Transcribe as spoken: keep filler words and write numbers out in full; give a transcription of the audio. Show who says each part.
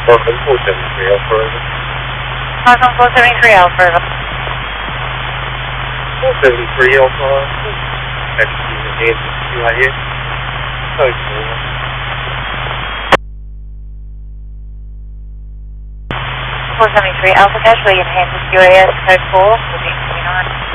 Speaker 1: Welcome four seventy-three Alpha over.
Speaker 2: Welcome four seventy-three Alpha over.
Speaker 1: four seventy-three Alpha over. Actually, the name is Q I S. Code four.
Speaker 2: four seventy-three Alpha Cash, we enhance the Q A S code four, fourteen twenty-nine.